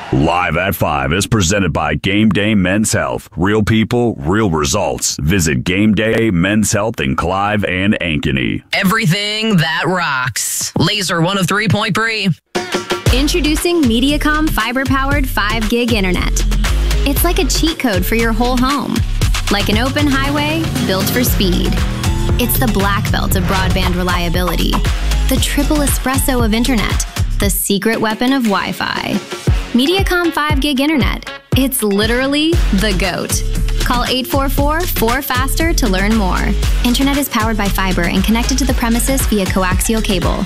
Live at 5 is presented by Game Day Men's Health. Real people, real results. Visit Game Day Men's Health in Clive and Ankeny. Everything that rocks. Laser 103.3. Introducing Mediacom fiber-powered 5 gig internet. It's like a cheat code for your whole home. Like an open highway built for speed. It's the black belt of broadband reliability. The triple espresso of internet. The secret weapon of Wi-Fi. Mediacom 5 gig internet. It's literally the GOAT. Call 844-4FASTER to learn more. Internet is powered by fiber and connected to the premises via coaxial cable.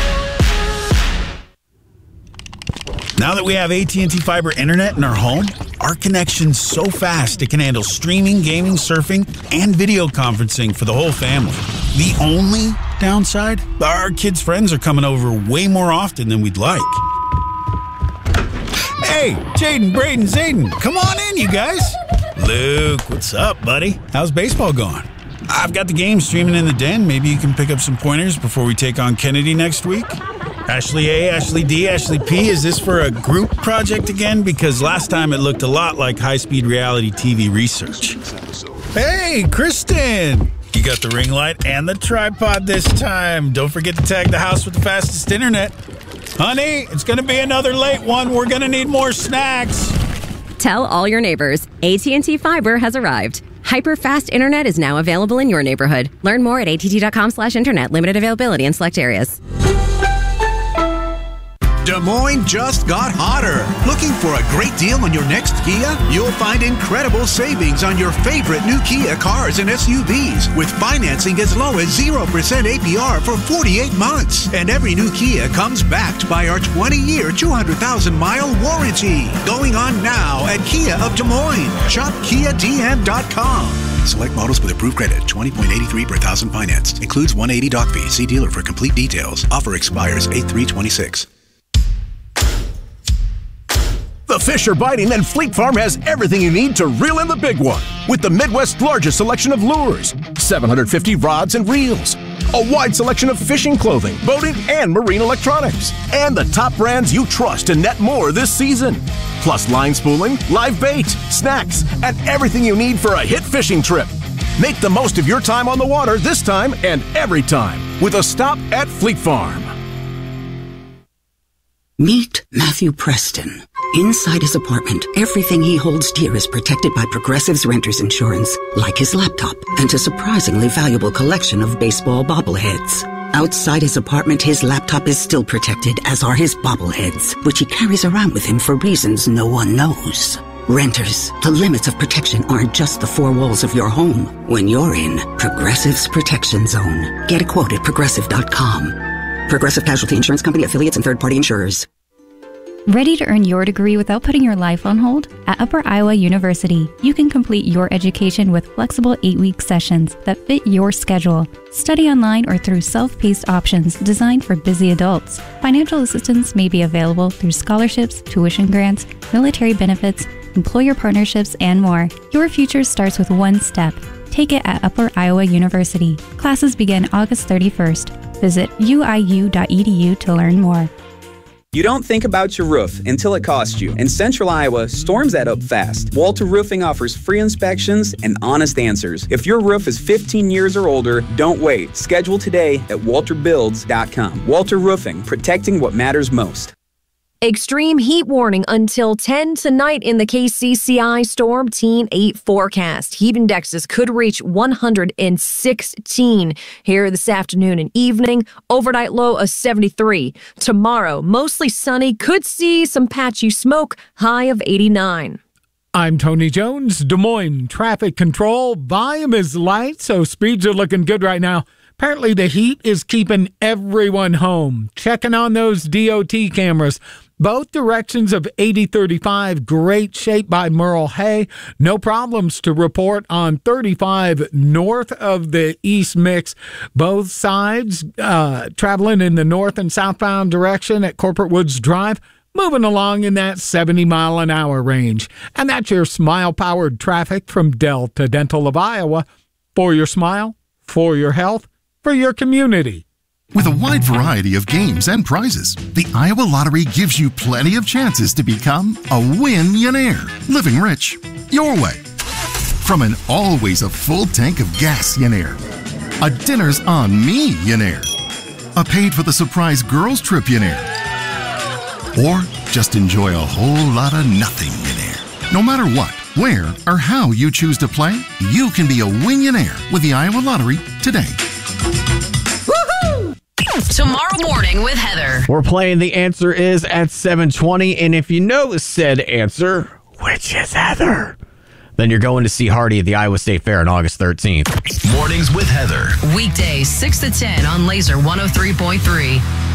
Now that we have AT&T Fiber Internet in our home, our connection's so fast it can handle streaming, gaming, surfing, and video conferencing for the whole family. The only downside? Our kids' friends are coming over way more often than we'd like. Hey, Jaden, Braden, Zayden, come on in, you guys. Luke, what's up, buddy? How's baseball going? I've got the game streaming in the den. Maybe you can pick up some pointers before we take on Kennedy next week. Ashley A, Ashley D, Ashley P, is this for a group project again? Because last time it looked a lot like high-speed reality TV research. Hey, Kristen! You got the ring light and the tripod this time. Don't forget to tag the house with the fastest internet. Honey, it's going to be another late one. We're going to need more snacks. Tell all your neighbors, AT&T Fiber has arrived. Hyper-fast internet is now available in your neighborhood. Learn more at att.com/internet. Limited availability in select areas. Des Moines just got hotter. Looking for a great deal on your next Kia? You'll find incredible savings on your favorite new Kia cars and SUVs with financing as low as 0% APR for 48 months. And every new Kia comes backed by our 20-year, 200,000-mile warranty. Going on now at Kia of Des Moines. Shop KiaDM.com. Select models with approved credit. 20.83 per thousand financed. Includes 180 doc fee. See dealer for complete details. Offer expires 8/3/26. The fish are biting, and Fleet Farm has everything you need to reel in the big one. With the Midwest's largest selection of lures, 750 rods and reels, a wide selection of fishing clothing, boating, and marine electronics, and the top brands you trust to net more this season. Plus line spooling, live bait, snacks, and everything you need for a hit fishing trip. Make the most of your time on the water this time and every time with a stop at Fleet Farm. Meet Matthew Preston. Inside his apartment, everything he holds dear is protected by Progressive's Renter's Insurance, like his laptop and a surprisingly valuable collection of baseball bobbleheads. Outside his apartment, his laptop is still protected, as are his bobbleheads, which he carries around with him for reasons no one knows. Renters, the limits of protection aren't just the four walls of your home. When you're in Progressive's Protection Zone, get a quote at Progressive.com. Progressive Casualty Insurance Company, affiliates, and third-party insurers. Ready to earn your degree without putting your life on hold? At Upper Iowa University, you can complete your education with flexible 8-week sessions that fit your schedule. Study online or through self-paced options designed for busy adults. Financial assistance may be available through scholarships, tuition grants, military benefits, employer partnerships, and more. Your future starts with one step. Take it at Upper Iowa University. Classes begin August 31st. Visit uiu.edu to learn more. You don't think about your roof until it costs you. In Central Iowa, storms add up fast. Walter Roofing offers free inspections and honest answers. If your roof is 15 years or older, don't wait. Schedule today at walterbuilds.com. Walter Roofing, protecting what matters most. Extreme heat warning until 10 tonight in the KCCI Storm Team 8 forecast. Heat indexes could reach 116 here this afternoon and evening. Overnight low of 73. Tomorrow, mostly sunny. Could see some patchy smoke. High of 89. I'm Tony Jones, Des Moines Traffic Control. Volume is light, so speeds are looking good right now. Apparently the heat is keeping everyone home. Checking on those DOT cameras. Both directions of 8035, great shape by Merle Hay. No problems to report on 35 north of the East Mix. Both sides traveling in the north and southbound direction at Corporate Woods Drive, moving along in that 70-mile-an-hour range. And that's your smile-powered traffic from Delta Dental of Iowa. For your smile, for your health, for your community. With a wide variety of games and prizes, the Iowa Lottery gives you plenty of chances to become a win-yonaire, living rich your way. From an always a full tank of gas-yonaire, a dinner's on me-yonaire, a paid for the surprise girls trip-yonaire, or just enjoy a whole lot of nothing-yonaire. No matter what, where, or how you choose to play, you can be a win-yonaire with the Iowa Lottery today. Tomorrow morning with Heather. We're playing The Answer Is at 7:20, and if you know said answer, which is Heather, then you're going to see Hardy at the Iowa State Fair on August 13th. Mornings with Heather. Weekdays 6 to 10 on Laser 103.3.